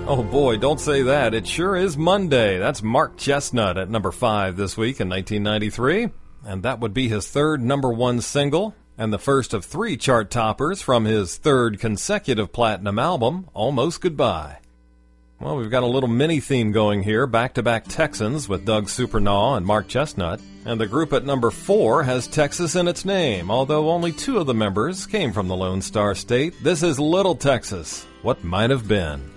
Oh boy, don't say that. It sure is Monday. That's Mark Chestnut at number 5 this week in 1993. And that would be his third number 1 single, and the first of 3 chart toppers from his third consecutive platinum album, Almost Goodbye. Well, we've got a little mini-theme going here, back-to-back Texans with Doug Supernaw and Mark Chestnut. And the group at number 4 has Texas in its name, although only 2 of the members came from the Lone Star State. This is Little Texas, What Might Have Been.